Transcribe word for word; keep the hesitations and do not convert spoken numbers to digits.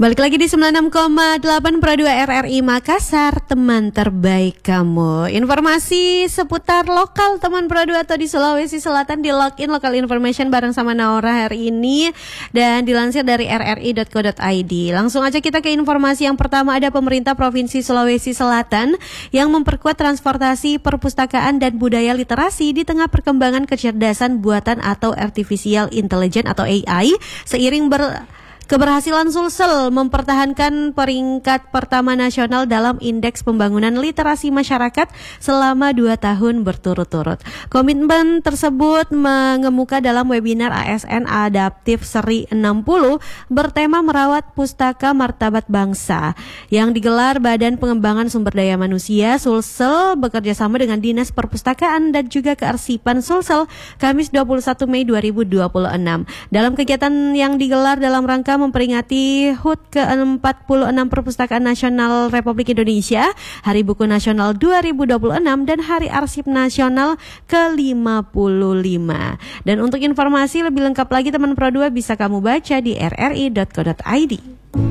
Balik lagi di sembilan puluh enam koma delapan Pro dua R R I Makassar, teman terbaik kamu. Informasi seputar lokal teman Pro dua atau di Sulawesi Selatan di login local information bareng sama Naura hari ini dan dilansir dari r r i dot co dot i d. Langsung aja kita ke informasi yang pertama. Ada pemerintah Provinsi Sulawesi Selatan yang memperkuat transportasi, perpustakaan dan budaya literasi di tengah perkembangan kecerdasan buatan atau artificial intelligence atau A I seiring ber Keberhasilan Sulsel mempertahankan peringkat pertama nasional dalam Indeks Pembangunan Literasi Masyarakat selama dua tahun berturut-turut. Komitmen tersebut mengemuka dalam webinar A S N Adaptif Seri enam puluh bertema merawat pustaka martabat bangsa yang digelar Badan Pengembangan Sumber Daya Manusia Sulsel bekerjasama dengan Dinas Perpustakaan dan juga Kearsipan Sulsel Kamis dua puluh satu Mei dua ribu dua puluh enam. Dalam kegiatan yang digelar dalam rangka memperingati H U T ke empat puluh enam Perpustakaan Nasional Republik Indonesia, Hari Buku Nasional dua ribu dua puluh enam dan Hari Arsip Nasional ke lima puluh lima. Dan untuk informasi lebih lengkap lagi teman Pro dua bisa kamu baca di r r i dot co dot i d.